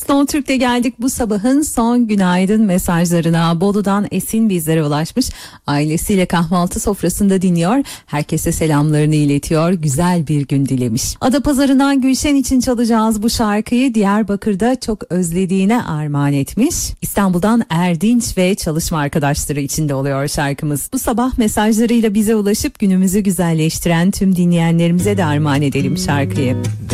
Son Türk'te geldik bu sabahın son günaydın mesajlarına. Bolu'dan Esin bizlere ulaşmış. Ailesiyle kahvaltı sofrasında dinliyor. Herkese selamlarını iletiyor. Güzel bir gün dilemiş. Adapazarı'ndan Gülşen için çalacağız bu şarkıyı. Diyarbakır'da çok özlediğine armağan etmiş. İstanbul'dan Erdinç ve çalışma arkadaşları için de oluyor şarkımız. Bu sabah mesajlarıyla bize ulaşıp günümüzü güzelleştiren tüm dinleyenlerimize de armağan edelim şarkıyı.